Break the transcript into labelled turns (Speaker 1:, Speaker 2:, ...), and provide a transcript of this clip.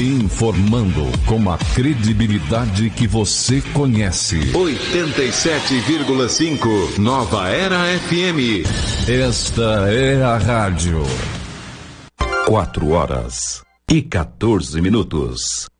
Speaker 1: Informando com a credibilidade que você conhece.
Speaker 2: 87,5 Nova Era FM.
Speaker 1: Esta é a rádio.
Speaker 3: 4 horas e 14 minutos.